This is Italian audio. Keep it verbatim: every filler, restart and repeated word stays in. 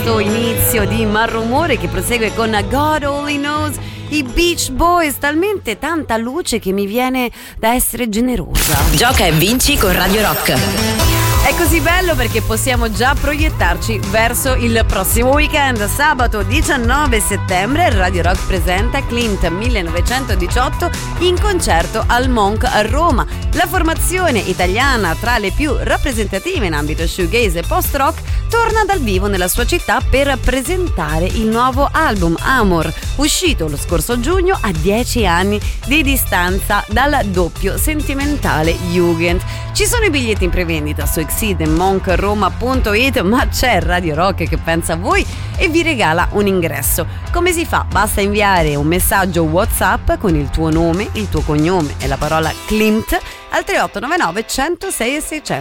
questo inizio di Malrumore che prosegue con God Only Knows, i Beach Boys, talmente tanta luce che mi viene da essere generosa. Gioca e vinci con Radio Rock. È così bello perché possiamo già proiettarci verso il prossimo weekend. Sabato diciannove settembre Radio Rock presenta Clint millenovecentodiciotto in concerto al Monk a Roma. La formazione italiana tra le più rappresentative in ambito shoegaze e post-rock torna dal vivo nella sua città per presentare il nuovo album Amor, uscito lo scorso giugno a dieci anni di distanza dal doppio sentimentale Jugend. Ci sono i biglietti in prevendita su exceed monk roma punto it, ma c'è Radio Rock che pensa a voi e vi regala un ingresso. Come si fa? Basta inviare un messaggio WhatsApp con il tuo nome, il tuo cognome e la parola Klimt al tre otto nove nove, uno zero sei e seicento.